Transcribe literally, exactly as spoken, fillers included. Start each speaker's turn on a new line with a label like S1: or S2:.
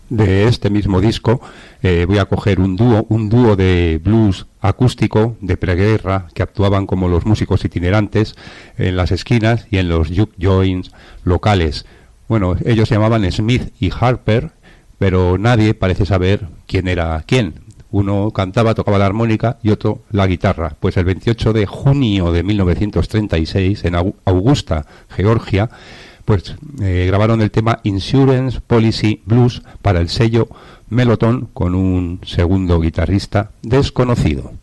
S1: de este mismo disco eh, voy a coger un dúo, un dúo de blues acústico de preguerra que actuaban como los músicos itinerantes en las esquinas y en los juke joints locales. Bueno, ellos se llamaban Smith y Harper, pero nadie parece saber quién era quién. Uno cantaba, tocaba la armónica y otro la guitarra. Pues el veintiocho de junio de mil novecientos treinta y seis, en Augusta, Georgia, pues eh, grabaron el tema Insurance Policy Blues para el sello Melotón con un segundo guitarrista desconocido.